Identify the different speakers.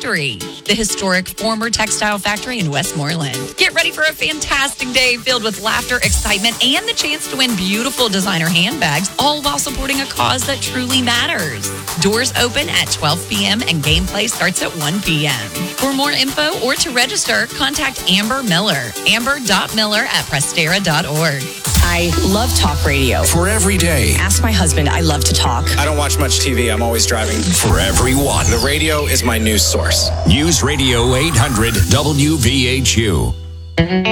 Speaker 1: Factory, the historic former textile factory in Westmoreland. Get ready for a fantastic day filled with laughter, excitement, and the chance to win beautiful designer handbags, all while supporting a cause that truly matters. Doors open at 12 p.m. and gameplay starts at 1 p.m. For more info or to register, contact Amber Miller, amber.miller@prestera.org.
Speaker 2: I love talk radio.
Speaker 3: For every day.
Speaker 2: Ask my husband, I love to talk.
Speaker 4: I don't watch much TV. I'm always driving.
Speaker 3: For everyone.
Speaker 4: The radio is my news source.
Speaker 3: News Radio 800 WVHU.